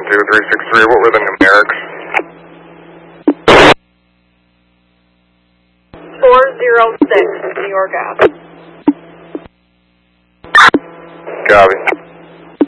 12363, what were the numerics? 406, New York Ave. Copy.